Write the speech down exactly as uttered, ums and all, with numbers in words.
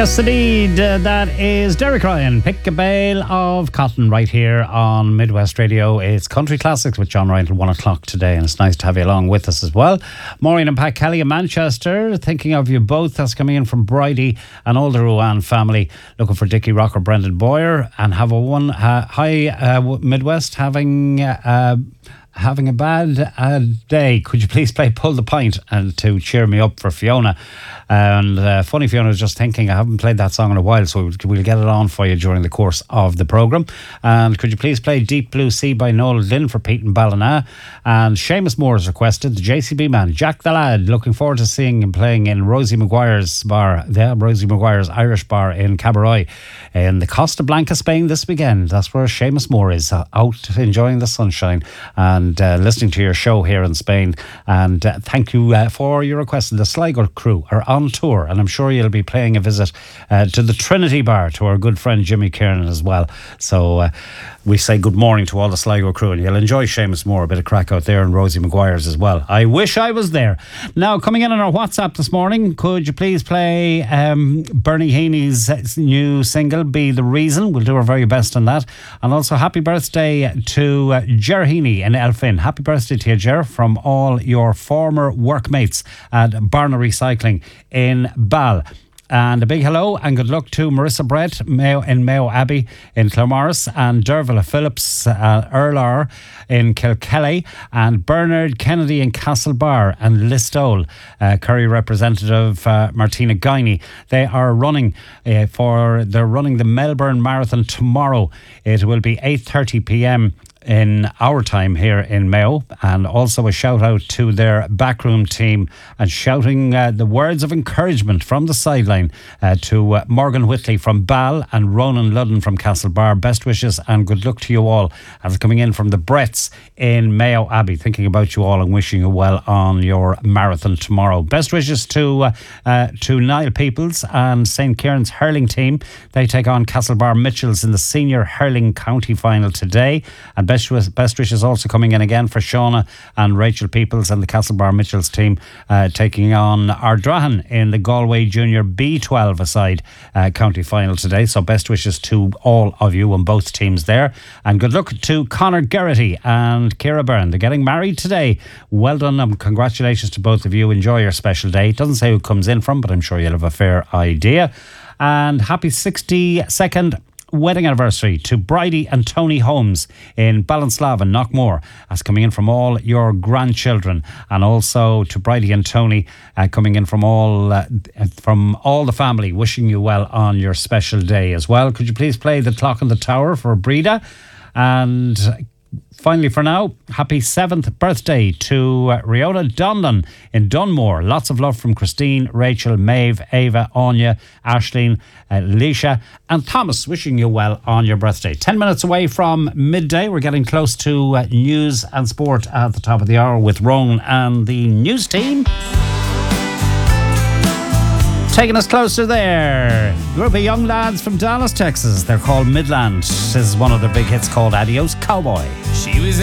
Yes, indeed. Uh, that is Derek Ryan. Pick a bale of cotton right here on Midwest Radio. It's Country Classics with John Ryan at one o'clock today, and it's nice to have you along with us as well. Maureen and Pat Kelly in Manchester, thinking of you both. That's coming in from Bridie and all the Ruan family, looking for Dickie Rocker, Brendan Boyer, and have a one. Uh, hi, uh, Midwest, having. Uh, Having a bad uh, day. Could you please play Pull the Pint and to cheer me up for Fiona? And uh, funny, Fiona was just thinking, I haven't played that song in a while, so we'll, we'll get it on for you during the course of the programme. And could you please play Deep Blue Sea by Noel Lynn for Pete and Ballina? And Seamus Moore has requested the J C B man, Jack the Lad. Looking forward to seeing him playing in Rosie Maguire's bar, the Rosie Maguire's Irish bar in Cabaret in the Costa Blanca, Spain this weekend. That's where Seamus Moore is, uh, out enjoying the sunshine and uh, listening to your show here in Spain. And uh, thank you uh, for your request. The Sligo crew are on tour, and I'm sure you'll be paying a visit uh, to the Trinity Bar to our good friend Jimmy Kiernan as well. So uh, we say good morning to all the Sligo crew, and you'll enjoy Seamus Moore, a bit of crack out there, and Rosie Maguire's as well. I wish I was there. Now, coming in on our WhatsApp this morning, could you please play um, Bernie Heaney's new single, Be the Reason? We'll do our very best on that. And also happy birthday to uh, Ger Heaney in Elphin. Happy birthday to you, Ger, from all your former workmates at Barna Recycling in Ball. And a big hello and good luck to Marissa Brett Mayo, in Mayo Abbey in Claremorris, and Dervilla Phillips uh, Erlar in Kilkelly, and Bernard Kennedy in Castlebar, and Listowel, uh, Curry representative uh, Martina Guiney. They are running uh, for they're running the Melbourne Marathon tomorrow. It will be eight thirty p.m. in our time here in Mayo. And also a shout out to their backroom team, and shouting uh, the words of encouragement from the sideline uh, to uh, Morgan Whitley from Ball and Ronan Ludden from Castlebar. Best wishes and good luck to you all. And coming in from the Bretts in Mayo Abbey, thinking about you all and wishing you well on your marathon tomorrow. Best wishes to uh, uh, to Niall Peoples and Saint Kieran's hurling team. They take on Castlebar Mitchells in the senior hurling county final today. And Best, best wishes also coming in again for Shauna and Rachel Peoples and the Castlebar Mitchells team uh, taking on Ardrahan in the Galway Junior B twelve aside uh, county final today. So best wishes to all of you and both teams there. And good luck to Conor Gerrity and Ciara Byrne. They're getting married today. Well done and congratulations to both of you. Enjoy your special day. It doesn't say who comes in from, but I'm sure you'll have a fair idea. And happy sixty-second wedding anniversary to Bridie and Tony Holmes in Ballinslav and Knockmore. That's coming in from all your grandchildren, and also to Bridie and Tony uh, coming in from all uh, from all the family, wishing you well on your special day as well. Could you please play The Clock in the Tower for Breda? And finally, for now, happy seventh birthday to uh, Riona Donlan in Dunmore. Lots of love from Christine, Rachel, Maeve, Ava, Anya, Ashleen, uh, Leisha and Thomas, wishing you well on your birthday. Ten minutes away from midday. We're getting close to uh, news and sport at the top of the hour with Roan and the news team. Taking us closer there, a group of young lads from Dallas, Texas. They're called Midland. This is one of their big hits called Adios Cowboy. She was